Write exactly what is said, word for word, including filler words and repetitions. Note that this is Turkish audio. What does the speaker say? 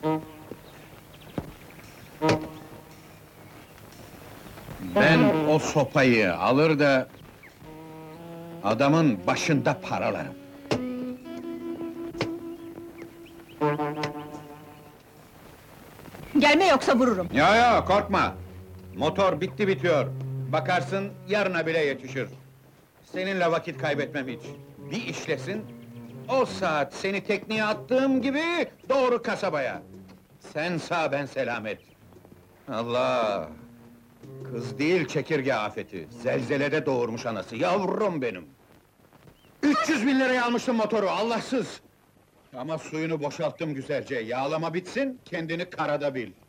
Ben o sopayı alır da... adamın başında paralarım. Gelme yoksa vururum! Ya ya, korkma! Motor bitti bitiyor. Bakarsın, yarına bile yetişir. Seninle vakit kaybetmem hiç. Bir işlesin, o saat seni tekneye attığım gibi doğru kasabaya. Sen sağ, ben selamet. Allah! Kız değil çekirge afeti, zelzelede doğurmuş anası, yavrum benim! üç yüz bin liraya almıştım motoru, Allahsız! Ama suyunu boşalttım güzelce, yağlama bitsin, kendini karada bil.